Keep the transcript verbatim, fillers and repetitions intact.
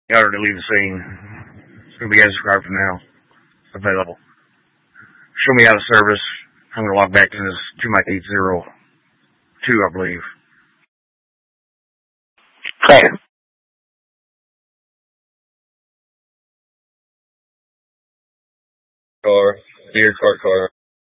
You already leave the scene. It's going to be as described from now. Available. Show me out of service. I'm going to log back in as two Mike eight zero two, I believe. Okay. Car. Dear car car.